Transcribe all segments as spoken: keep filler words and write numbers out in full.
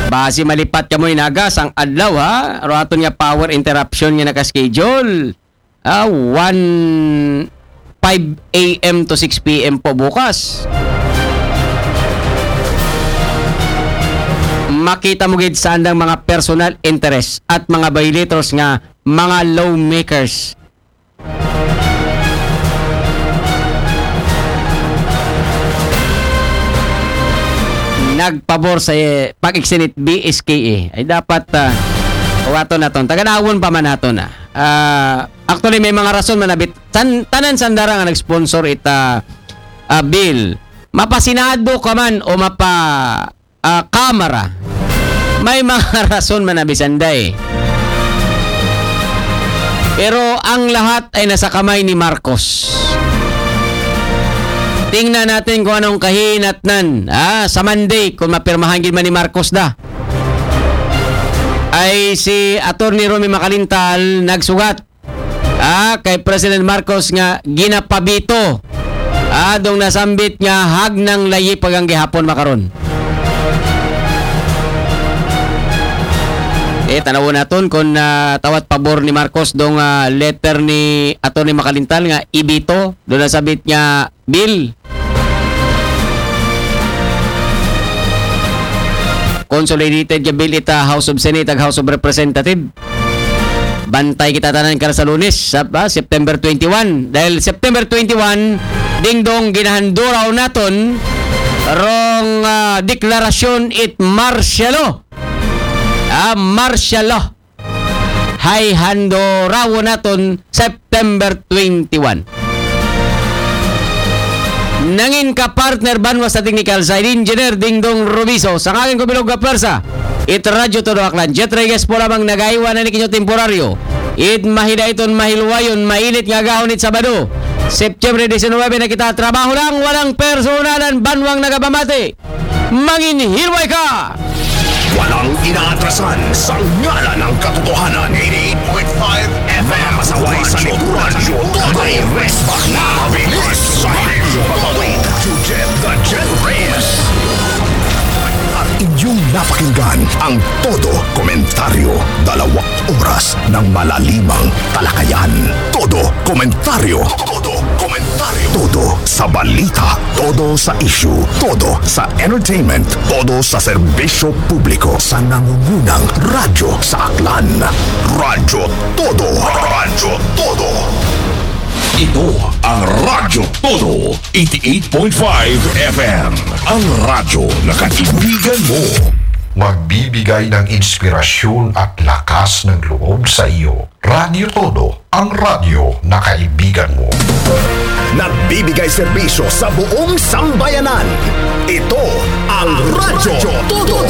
Base malipat ka mo inagas ang adlaw ha. Raton nga power interruption nga naka-schedule. Ah, one five a.m. to six p.m. po bukas. Makita mo gid sa andang mga personal interest at mga violators nga mga lawmakers. Nagpabor sa eh, pag-exinit B S K A ay dapat uh, wato na ton taganawon pa man nato na. Uh, actually may mga rason manabit tan tanan sandara nga nag-sponsor ita uh, bill. Mapasinado ka man o mapa uh, kamera. May mga rason manabisanday. Pero ang lahat ay nasa kamay ni Marcos. Tingnan natin kung anong kahinatnan ah, sa Monday kung mapirmahan gid man ni Marcos da. Ay si Attorney Romy Macalintal nagsugat ah, kay President Marcos nga ginapabito ah, dong nasambit nga hagnang layi pagang gihapon makaron. Eh, tanawon naton kung uh, tawat pabor ni Marcos dong uh, letter ni Atty. Macalintal nga ibito doon na sabit nga bill. Consolidated nga bill ita House of Senate ag House of Representative. Bantay kita tanan kara sa Lunes, sa uh, September twenty-one. Dahil September twenty-one, dingdong ginahanduraw naton rong uh, deklarasyon it martial law. Ah, martial law. Hay hando rawo naton September twenty-one. Nangin ka partner banwa sa technical side engineer Dingdong Rubiso. Sa kakin ko bilog ka persa. It radyo todo aklan. Jet Reyes po lamang nagaiwan na ni kinyo temporaryo. It mahida iton mahilwayon mainit nga gahon it Sabado. September nineteen na kita trabaho lang walang personalan banwang nagabamati. Mangin hilway ka. Walang inaatrasan sa ngalan ng katotohanan. eighty-eight point five F M. Masaway sa radyo. May resback na mabilis sa radyo. Papawid to Jet the Jet Reyes. At inyong napakinggan ang Todo Komentaryo. Dalawang oras ng malalimang talakayan. Todo Komentaryo. Todo Komentaryo. Todo sa balita. Todo sa issue. Todo sa entertainment. Todo sa serbisyo publiko. Sa nangungunang radyo sa Aklan. Radyo Todo. Radyo Todo. Ito ang Radyo Todo. eighty-eight point five F M. Ang radyo na kaibigan mo. Magbibigay ng inspirasyon at lakas ng loob sa iyo. Radyo Todo, ang radyo na kaibigan mo. Nagbibigay serbisyo sa buong sambayanan. Ito ang Radyo Todo.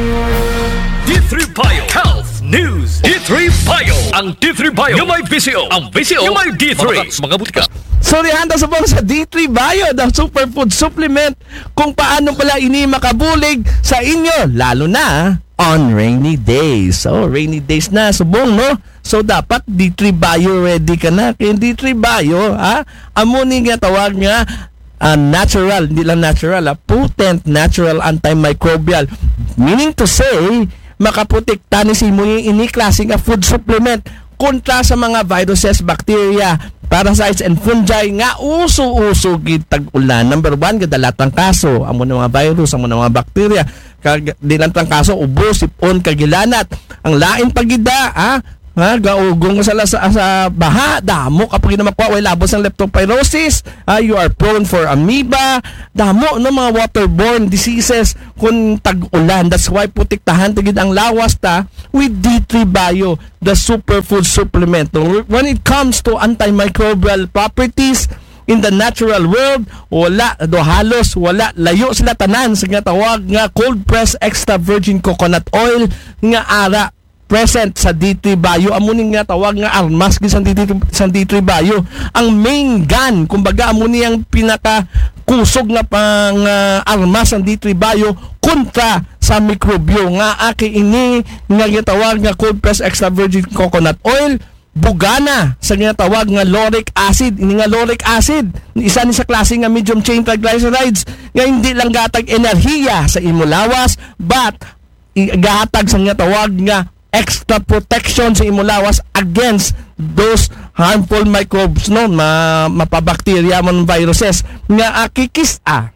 D three Bio Health News. D three Bio. Ang D three Bio yung may V C O. Ang V C O yung may D three. Mga butika. Sorihan daw sa bang sa D three Bio, the superfood supplement, kung paano pala ini makabulig sa inyo, lalo na on rainy days. So, rainy days na, subong, no? So, dapat D three Bio ready ka na. Kaya D three Bio, ha? Amuni nga tawag nga, uh, natural, hindi lang natural, ha? Potent natural antimicrobial. Meaning to say, makaputik tanis mo yung ini klase nga food supplement kontra sa mga viruses, bacteria, parasites and fungi nga uso-uso gid tag-ulan. Number one, kadalatang kaso amo ng mga virus, amo ng mga bacteria, kag dinantang kaso ubo, sipon, kagilanat. Ang lain pagida, ha? Ha, gaugong sa, sa, sa baha, damo kapag makuha way labos ng leptospirosis, uh, you are prone for amoeba, damo no mga waterborne diseases kung tag-ulan. That's why putiktahan tigid ang lawas ta with D three Bio, the superfood supplement. When it comes to antimicrobial properties in the natural world, wala do halos wala layo sila tanan sa nga tawag nga cold press extra virgin coconut oil nga ara present sa D three Bio. Amunin nga tawag nga armas sa D three, sa D three Bio. Ang main gun, kumbaga amuni ang pinaka kusog na pang uh, armas ng D three Bio kontra sa mikrobyo nga aki ini nga gitawag nga cold press extra virgin coconut oil. Bugana sa ginatawag nga lauric acid. Ini nga lauric acid, isa ni sa klase nga medium chain triglycerides nga hindi lang gatag enerhiya sa imo lawas, but igahatag sa nga tawag nga extra protection sa imo lawas against those harmful microbes no ma mapabakterya man viruses nga akikis a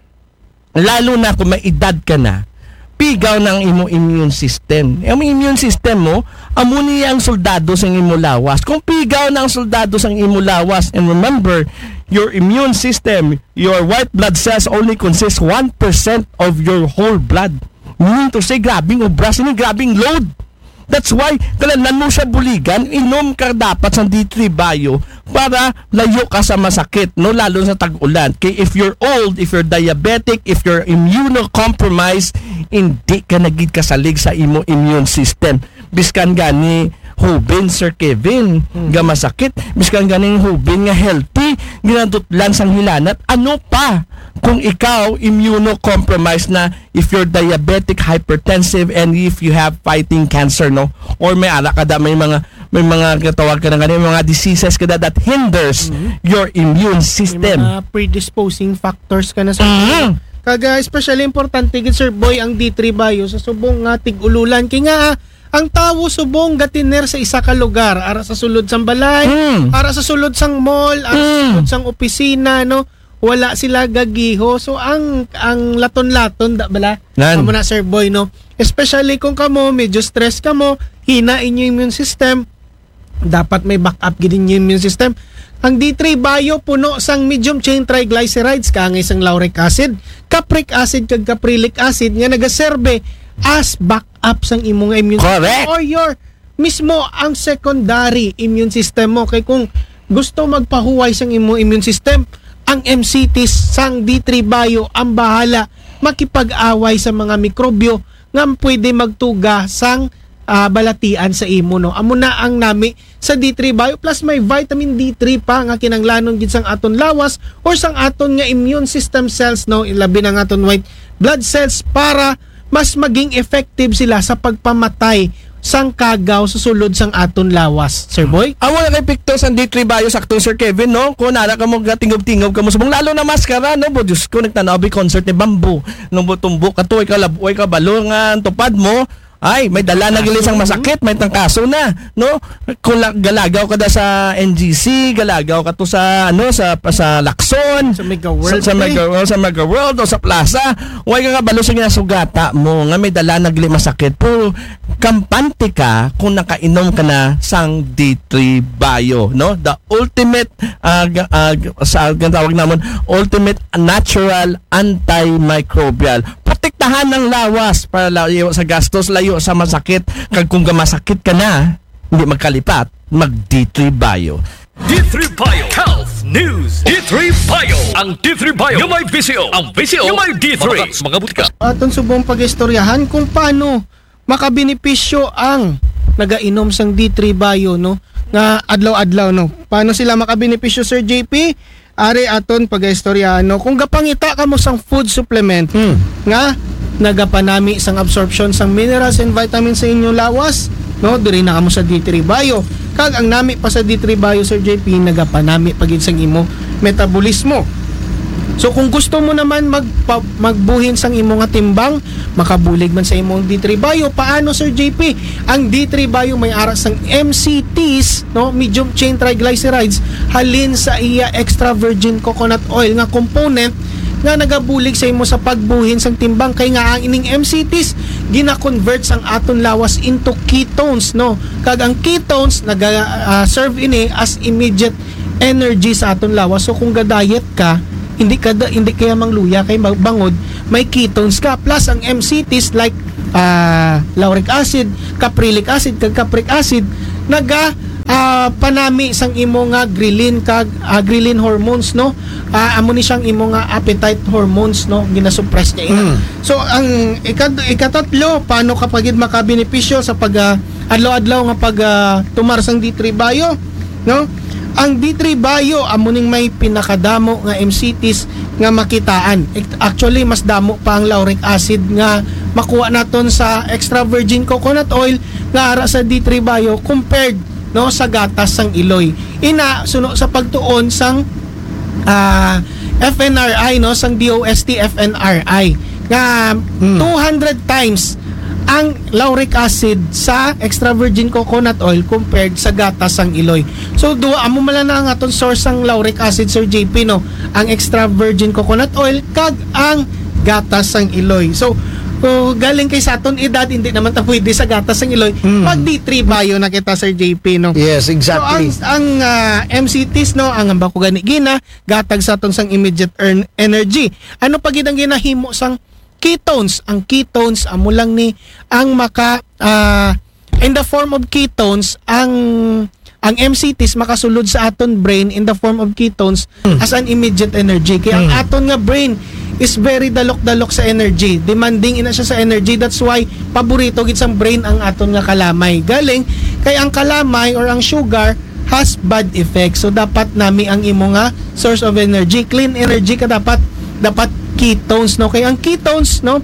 lalo na kung may edad ka na pigaw ng imo immune system. Ang immune system mo amo niya ang soldado sa imo lawas. Kung pigaw ng soldado sa imo lawas, and remember your immune system, your white blood cells only consist one percent of your whole blood. Meaning to say, grabing obras, ini grabing load. That's why, kailangan mo siya buligan, inom ka dapat sa D three Bio para layo ka sa masakit, no? Lalo sa tag-ulan. Kaya if you're old, if you're diabetic, if you're immunocompromised, hindi ka nagid kasalig sa imo immune system. Biskan gani hubin, Sir Kevin, hmm. nga masakit. Biskan ganing hubin nga healthy, ginadutlan sang hilanat. Ano pa kung ikaw immunocompromised na, if you're diabetic, hypertensive, and if you have fighting cancer, no? Or may ara ka da, may mga may mga katawag ka na ganun, mga diseases ka da that hinders mm-hmm. your immune system. May mga predisposing factors ka na sa mm-hmm. Kaga especially importante gid Sir Boy ang D three Bio sa subong nga tig-ululan kay nga ang tawo subong gatiner sa isa ka lugar, ara sa sulod sang balay, mm. ara sa sulod sang mall, ara sa sulod sang opisina, no? Wala sila gagiho. So ang ang laton-laton da bala. Amo na Sir Boy, no? Especially kung kamo medyo stress kamo, hina inyo immune system, dapat may backup gid inyo immune system. Ang D three Bio puno sang medium chain triglycerides kaangay sang lauric acid, capric acid kag caprylic acid nga nagaserbe as backup sang imong immune Correct. system or your mismo ang secondary immune system mo. Kay kung gusto magpahuway sang imong immune system, ang M C Ts sang D three Bio ang bahala makipag-away sa mga mikrobyo nga pwede magtuga sang uh, balatian sa imo, no? Amo na ang nami sa D three Bio plus may vitamin D three pa nga kinanglanon gid sang aton lawas or sang aton nga immune system cells, no? Ilabi na nga aton white blood cells para mas maging effective sila sa pagpamatay sang kagaw sa sulod sang aton lawas, Sir Boy. Amo na kay Picto sa D three Bio sakto Sir Kevin, no? Kung nara ka mo tingog-tingog ka mo subong lalo na maskara, no? Bo Diyos ko nagtanaw bi concert ni Bamboo. Nung butumbok ka tuoy ka labuoy ka balongan tupad mo. Ay, may dala na gilis ang masakit, may tangkaso na, no? Kung la- galagaw ka da sa N G C, galagaw ka to sa ano sa sa Lacson, Sa Mega World, sa, sa eh. Mega World, sa Mega World o sa Plaza. Huwag ka kabalo sa ginasugata mo nga may dala na gilis masakit. Pero kampante ka kung nakainom ka na sang D three Bio, no? The ultimate uh, uh, sa tawag namon, ultimate natural antimicrobial. Protektahan ng lawas para layo sa gastos, layo sa masakit. Kag kung masakit ka na, hindi magkalipat, mag D three Bio. D three Bio Health News. D three Bio. Ang D three Bio yung may V C O. Ang V C O yung may D three. Mga butika. Aton subong pag-istoryahan kung paano makabenepisyo ang nagainom sang D three Bio, no? Nga adlaw-adlaw, no? Paano sila makabenepisyo, Sir J P? Ari aton pag-istoryahan, no? Kung gapangita ka mo sang food supplement, hmm. nga nagapanami sang absorption sang minerals and vitamins sa inyong lawas, no? Diri na kamo sa D three Bio. Kag ang nami pa sa D three Bio, Sir J P, nagapanami pagid sang imo metabolismo. So kung gusto mo naman mag magbuhin sang imo nga timbang, makabulig man sa imong D three Bio, paano Sir J P? Ang D three Bio may ara sang M C Ts, no, medium chain triglycerides, halin sa iya extra virgin coconut oil nga component nga nagabulig sa imo sa pagbuhin sang timbang. Kay nga ang ining M C Ts gina-convert sang aton lawas into ketones, no? Kag ang ketones naga uh, serve ini as immediate energy sa aton lawas. So kung ga-diet ka, hindi ka hindi kaya mangluya kay bangod, may ketones ka plus ang M C Ts like uh, lauric acid, caprylic acid, kag capric acid naga uh, panami sang imo nga ghrelin kag uh, ghrelin hormones, no? Uh, amo ni siyang imo nga appetite hormones, no? Ginasuppress niya ina. Mm. So ang ikat ikatatlo, paano ka pagid makabenepisyo sa pag uh, adlaw-adlaw nga pag uh, tumar sang D three Bio, no? Ang D three Bio amo ning may pinakadamo nga M C Ts nga makitaan. Actually mas damo pa ang lauric acid nga makuha naton sa extra virgin coconut oil nga ara sa D three Bio compared, no, sa gatas sang iloy. Ina suno sa pagtuon sang uh, F N R I, no, sang D O S T F N R I nga hmm. two hundred times ang lauric acid sa extra virgin coconut oil compared sa gatas sang iloy. So duwa amo mala na nga atong source sang lauric acid, Sir J P, no, ang extra virgin coconut oil kag ang gatas sang iloy. So kung galing kay sa aton edad, hindi naman ta pwede sa gatas sang iloy. Pag D three bio na kita, Sir J P, no. Yes, exactly. So ang, ang uh, M C Ts, no, ang ambak ko gani gina gatag sa aton sang immediate earn energy. Ano pag gid ang ginahimo sang ketones? Ang ketones amo lang ni ang maka uh, in the form of ketones, ang ang M C Ts makasulod sa aton brain in the form of ketones mm. as an immediate energy. Kaya mm. ang aton nga brain is very dalok-dalok sa energy. Demanding ina siya sa energy. That's why paborito gid sang brain ang aton nga kalamay. Galing kay ang kalamay or ang sugar has bad effects. So dapat nami ang imo nga source of energy, clean energy ka dapat dapat ketones, no. Kay ang ketones, no,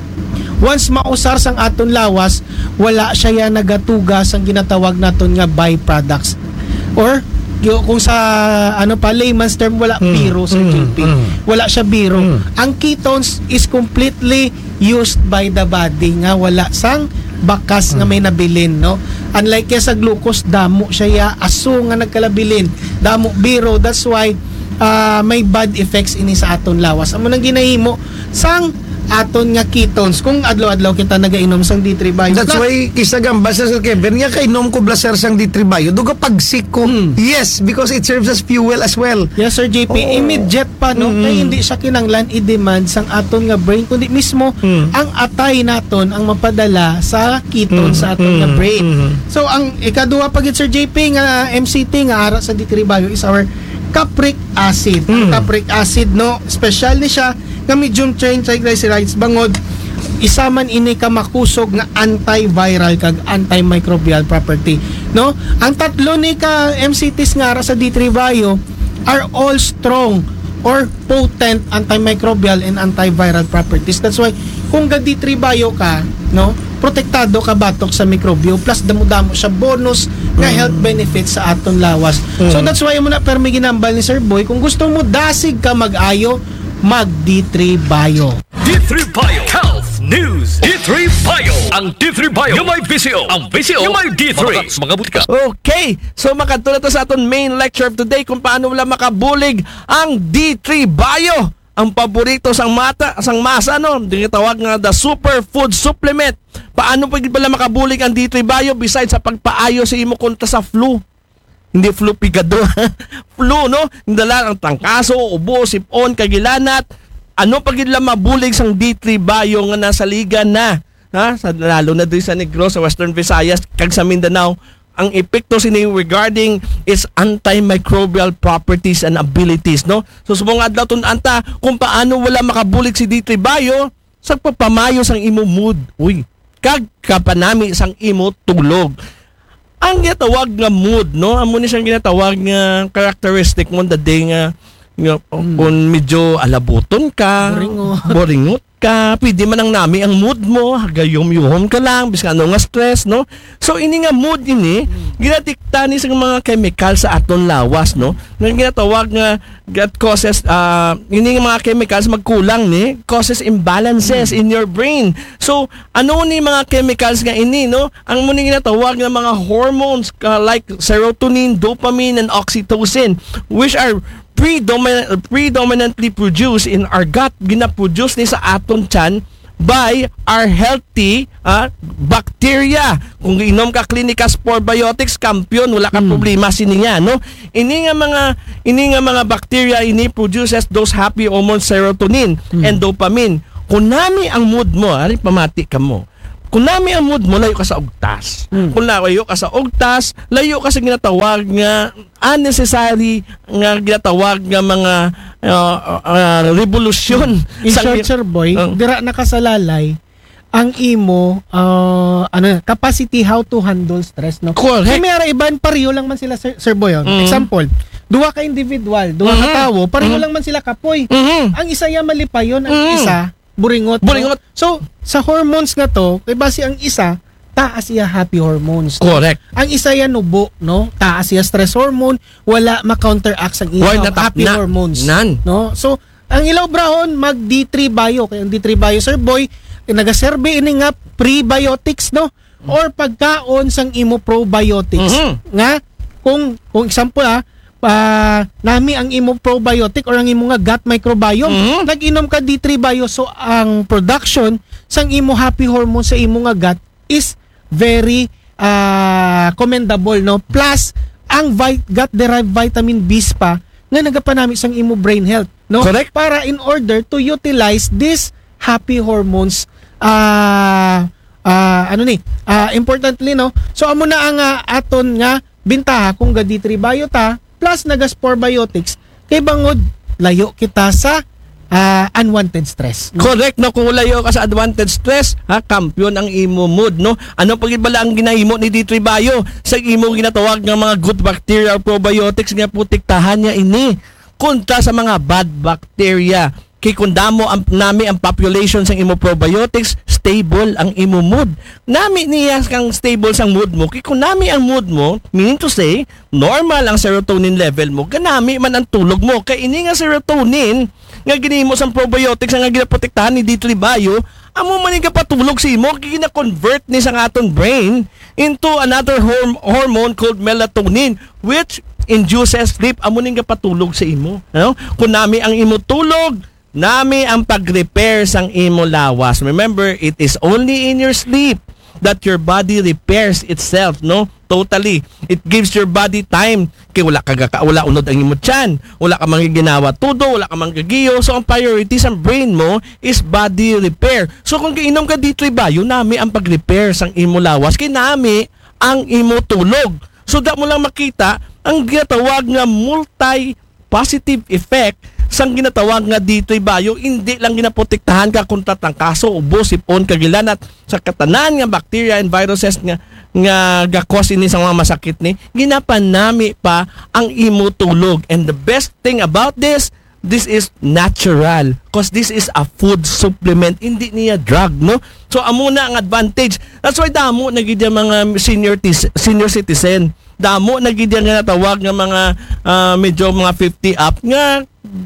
once mausar sang aton lawas, wala siya ya nagatuga sang ginatawag naton nga byproducts. Or yo, kung sa ano pa layman's term, wala mm, biro sa mm, J P. Mm, wala siya biro. Mm. Ang ketones is completely used by the body nga wala sang bakas mm. nga may nabilin, no. Unlike kaya sa glucose, damo siya ya aso nga nagkalabilin. Damo biro. That's why uh, may bad effects ini sa aton lawas. Amo nang ginahimo sang aton nga ketones kung adlaw-adlaw kita nagainom sang D three bio. That's why isagamba sa Sir Kevin nga kay inom ko blaser sang D three bio duga pagsik ko. Mm. Yes, because it serves as fuel as well. Yes, Sir J P, Oo. immediate pa, no, Mm. kaya hindi siya kinanglan i-demand sang aton nga brain kundi mismo Mm. ang atay naton ang mapadala sa ketone Mm. sa aton nga Mm. brain. Mm. So ang ikaduha pa gid, Sir J P, nga M C T nga ara sa D three bio is our capric acid. Ang Mm. capric acid, no, special ni siya nga medium chain triglycerides bangod isa man ini ka makusog nga antiviral kag antimicrobial property, no. Ang tatlo ni ka M C Ts nga ara sa D three bio are all strong or potent antimicrobial and antiviral properties. That's why kung ga D three bio ka, no, protektado ka batok sa mikrobyo plus damo-damo siya bonus nga health benefits sa aton lawas. So that's why mo na permi ginambal ni Sir Boy, kung gusto mo dasig ka mag-ayo, mag D three bio. D three Bio Health News. D three Bio. Ang D three Bio yung may visio. Ang visio yung may D three. Mga, mga butika. Okay, so makatulad to sa aton main lecture of today kung paano wala makabulig ang D three bio. Ang paborito sang mata, sang masa, no, tinatawag nga the superfood supplement. Paano pa gid pala makabulig ang D three bio besides sa pagpaayo sa imo kontra sa flu? Hindi flu pigado. Flu, no? Indala ang tangkaso, ubo, sipon, kagilanat. Ano pag gid mabulig sang D three bio nga nasa liga na, ha? Sa lalo na diri sa Negros, sa Western Visayas, kag sa Mindanao, ang epekto sini regarding its antimicrobial properties and abilities, no? So subong adlaw tun anta kung paano wala makabulig si D three bio sa pagpamayo sang imo mood. Uy, kag kapanami sang imo tulog. Ang ginatawag nga mood, no? Amo ni siyang ginatawag nga characteristic mo the day nga nga Mm. kung medyo alabuton ka, Boringo. boringot ka, pwede man ang nami ang mood mo, gayom-yuhom ka lang, bis ano nga stress, no? So, ini nga mood ini, ginatikta ni sa mga chemical sa aton lawas, no? Nga ginatawag nga, that causes, uh, ini nga mga chemicals magkulang ni, causes imbalances in your brain. So, ano ni mga chemicals nga ini, no? Ang muna ginatawag nga mga hormones, uh, like serotonin, dopamine, and oxytocin, which are predominant, predominantly produced in our gut, ginaproduce ni sa aton tiyan by our healthy uh, bacteria. Kung inom ka Clinicas Probiotics, kampiyon, wala ka problema sininya, no? Ini nga mga ini nga mga bacteria ini produces those happy hormones serotonin and dopamine. Kung nami ang mood mo, ari pamati ka mo. Kung nami ang mood mo, layo ka sa ugtas. Hmm. Kung layo ka sa ugtas, layo ka sa ginatawag nga unnecessary nga ginatawag nga mga uh, uh, revolusyon. In Sa- short, Sir Boy, Uh. dira nakasalalay ang imo uh, ano capacity how to handle stress, no. Correct. Kaya may ara iban pareho lang man sila, Sir, Sir Boy. oh. Mm. Example, duha ka individual, duha Mhm. ka tawo, pareho Mhm. lang man sila kapoy. Mhm. Ang isa ya malipayon, ang Mm. isa buringot. no? Buringot. So, sa hormones nga to, kay base ang isa taas siya happy hormones. no? Correct. Ang isa ya nubo, no? Taas siya stress hormone, wala ma-counteract ang Why iya not up happy na? hormones. Nan. No? So, ang ilaw brahon mag D three bio, kay ang D three bio, Sir Boy, nagaserbe ini nga prebiotics no or pagkaon sang imo probiotics Mhm. nga kung kung example ah pa nami ang imo probiotic or ang imo nga gut microbiome Mhm. nag-inom ka D three Bio so ang production sang imo happy hormone sa imo nga gut is very ah, commendable no plus ang vi- gut derived vitamin B's pa nga nagapanami sang imo brain health no Correct. para in order to utilize these happy hormones ah ah, ano ni ah, importantly no so amo na ang ah, aton nga bintaha kung ga D three Bio ta plus naga Spore Biotics kay bangod layo kita sa ah, unwanted stress no? Correct, no? Kung layo ka sa advantage stress, ha, kampiyon ang imo mood, no? Ano pag bala ang ginahimo ni D three Bio sa imo ginatawag nga mga good bacteria probiotics nga putiktahan niya ini kontra sa mga bad bacteria. Kay kung damo ang nami ang population sa imo probiotics, stable ang imo mood. Nami niya kang stable sang mood mo. Kay kung nami ang mood mo, meaning to say, normal ang serotonin level mo, ganami man ang tulog mo. Kay ini nga serotonin nga ginimo sang probiotics nga ginaprotektahan ni D three Bio, amo man nga patulog sa imo, gina-convert ni sa aton brain into another horm- hormone called melatonin which induces sleep. Amo ning patulog sa imo, no? Kung nami ang imo tulog, nami ang pag-repair sang imo lawas. Remember, it is only in your sleep that your body repairs itself, no? Totally. It gives your body time. Kaya wala ka gaka, wala unod ang imo tiyan. Wala ka manggiginawa tudo, wala ka manggigiyo. So, ang priority sa brain mo is body repair. So, kung kainom ka D three Bio, nami ang pag-repair sang imo lawas. Kaya nami ang imo tulog. So, da mo lang makita ang ginatawag nga multi-positive effect sang ginatawag nga D three Bio, hindi lang ginaprotektahan ka kontra tangkaso, ubo, sipon, kagilan at sa katanan nga bacteria and viruses nga nga gakos ini sa mga masakit ni, ginapanami pa ang imo tulog. And the best thing about this, this is natural because this is a food supplement, hindi niya drug, no? So amo na ang advantage. That's why damo nagid mga senior tis- senior citizen, damo nagid nga natawag nga mga ah, medyo mga fifty up nga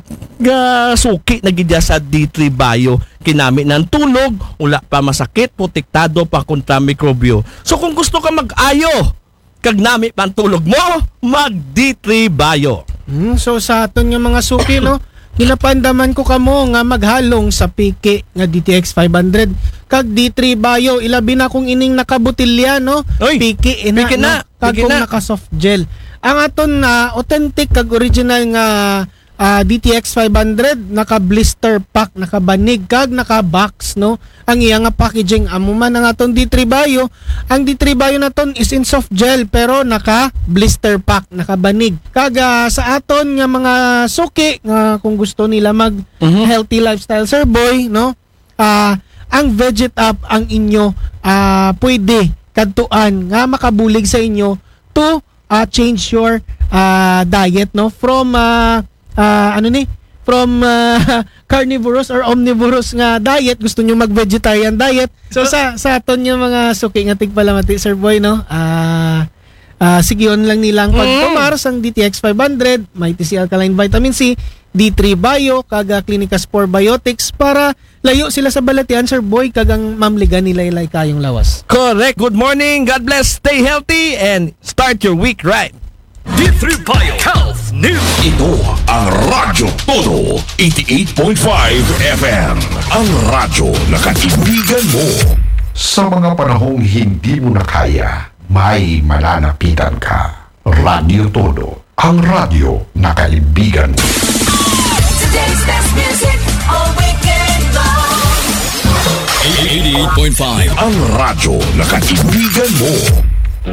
nga suki na gidya sa D three Bio. Kinami ng tulog, wala pa masakit, protektado pa kontra mikrobyo. So kung gusto ka mag-ayo, kag nami pa ang tulog mo, mag D three Bio. Hmm, so sa aton nga mga suki no, ginapandaman ko kamo nga maghalong sa P K nga D T X five hundred kag D three Bio ilabi na kung ining nakabutilya no. Oy, P K ina P K na, no? Kag P K kung na. naka soft gel. Ang aton na authentic kag original nga ah, D T X five hundred naka blister pack, naka banig kag naka box no. Ang iya nga packaging amo man ang aton D three Bio. Ang D three Bio naton is in soft gel pero naka blister pack, naka banig. Kag ah, sa aton nga mga suki nga kung gusto nila mag healthy lifestyle sir boy no. Ah, ang Veget Up ang inyo ah, pwede kadtuan nga makabulig sa inyo to ah, change your ah, diet no from ah, ah, ano ni from ah, carnivorous or omnivorous nga diet gusto nyo mag vegetarian diet so sa sa aton yung mga suki nga tigpalamati sir boy no ah ah, sigion lang nilang pagtumar sang D T X five hundred may T C alkaline vitamin C D three Bio kaga Clinica Spore Biotics para layo sila sa balatian sir boy kagang mamligan nila ilay kayong lawas. Correct. Good morning. God bless. Stay healthy and start your week right. D three Bio Health News. Ito ang Radyo Todo eighty-eight point five F M. Ang radyo na kaibigan mo. Sa mga panahong hindi mo na kaya, may malalapitan ka. Radyo Todo, ang radyo na kaibigan mo. Today's best music all weekend long. eighty-eight point five. Ang radyo na kaibigan mo.